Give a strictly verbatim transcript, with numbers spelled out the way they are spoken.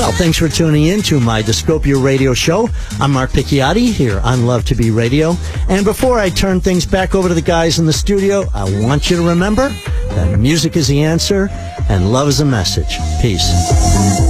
Well, thanks for tuning in to my Discopia Radio Show. I'm Mark Picchiotti here on Love to Be Radio. And before I turn things back over to the guys in the studio, I want you to remember that music is the answer and love is a message. Peace.